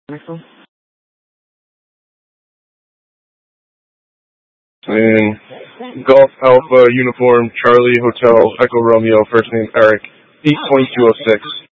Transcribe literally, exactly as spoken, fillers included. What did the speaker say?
And Golf Alpha Uniform Charlie Hotel Echo Romeo, first name Eric, eight twenty-two oh six.